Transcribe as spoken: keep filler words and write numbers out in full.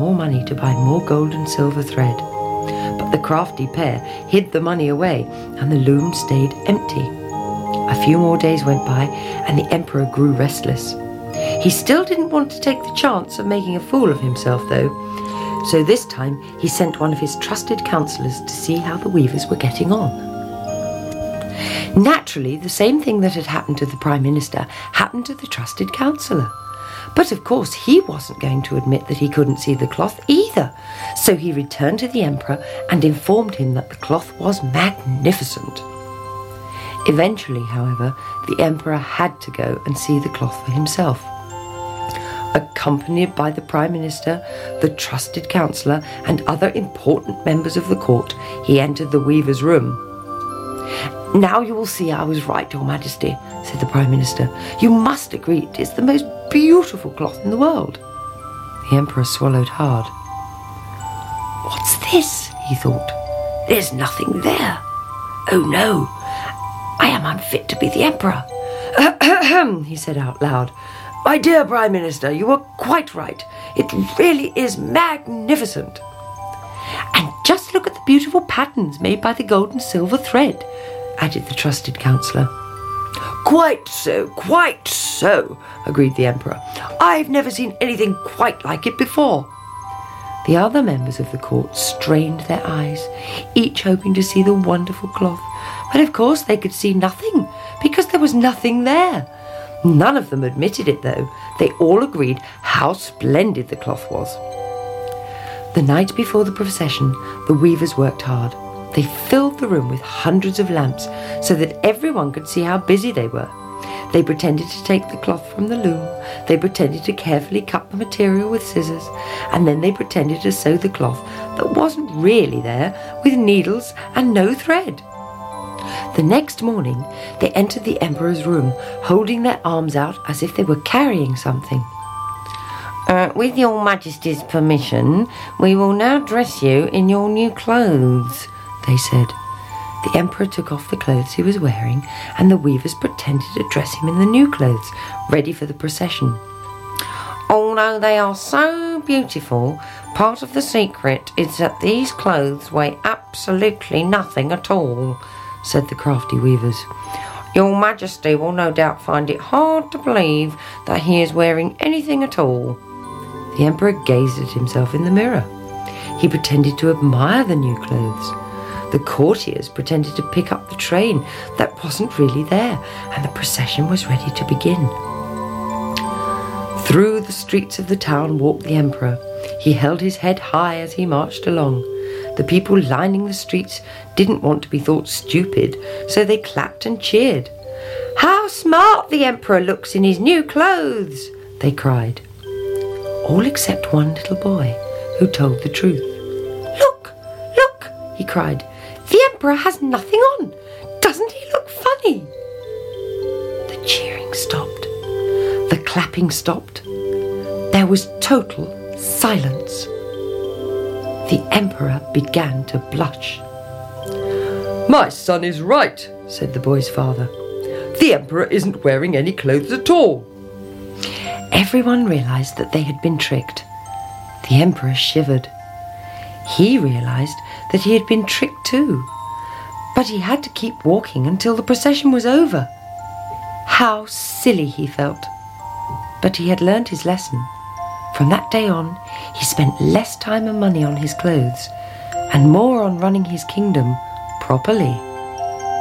more money to buy more gold and silver thread. But the crafty pair hid the money away, and the loom stayed empty. A few more days went by, and the emperor grew restless. He still didn't want to take the chance of making a fool of himself, though. So this time he sent one of his trusted counsellors to see how the weavers were getting on. Naturally, the same thing that had happened to the Prime Minister happened to the trusted counsellor. But of course he wasn't going to admit that he couldn't see the cloth either. So he returned to the emperor and informed him that the cloth was magnificent. Eventually, however, the emperor had to go and see the cloth for himself. Accompanied by the Prime Minister, the trusted counsellor, and other important members of the court, he entered the weaver's room. "Now you will see I was right, Your Majesty," said the Prime Minister. "You must agree it is the most beautiful cloth in the world." The emperor swallowed hard. "What's this?" he thought. "There's nothing there. Oh no, I am unfit to be the emperor." "Ahem," he said out loud. "My dear Prime Minister, you were quite right. It really is magnificent. And just look at the beautiful patterns made by the gold and silver thread," added the trusted counsellor. "Quite so, quite so," agreed the emperor. "I've never seen anything quite like it before." The other members of the court strained their eyes, each hoping to see the wonderful cloth. But of course they could see nothing, because there was nothing there. None of them admitted it, though. They all agreed how splendid the cloth was. The night before the procession, the weavers worked hard. They filled the room with hundreds of lamps so that everyone could see how busy they were. They pretended to take the cloth from the loom. They pretended to carefully cut the material with scissors. And then they pretended to sew the cloth that wasn't really there with needles and no thread. The next morning, they entered the emperor's room, holding their arms out as if they were carrying something. Uh, with your Majesty's permission, we will now dress you in your new clothes," they said. The emperor took off the clothes he was wearing, and the weavers pretended to dress him in the new clothes, ready for the procession. "Although they are so beautiful, part of the secret is that these clothes weigh absolutely nothing at all," said the crafty weavers. "Your Majesty will no doubt find it hard to believe that he is wearing anything at all." The emperor gazed at himself in the mirror. He pretended to admire the new clothes. The courtiers pretended to pick up the train that wasn't really there, and the procession was ready to begin. Through the streets of the town walked the emperor. He held his head high as he marched along. The people lining the streets didn't want to be thought stupid, so they clapped and cheered. "How smart the emperor looks in his new clothes!" they cried. All except one little boy, who told the truth. "Look, look," he cried. "The emperor has nothing on. Doesn't he look funny?" The cheering stopped. The clapping stopped. There was total silence. The emperor began to blush. "My son is right," said the boy's father. "The emperor isn't wearing any clothes at all." Everyone realized that they had been tricked. The emperor shivered. He realized that he had been tricked too. But he had to keep walking until the procession was over. How silly he felt. But he had learned his lesson. From that day on, he spent less time and money on his clothes, and more on running his kingdom properly.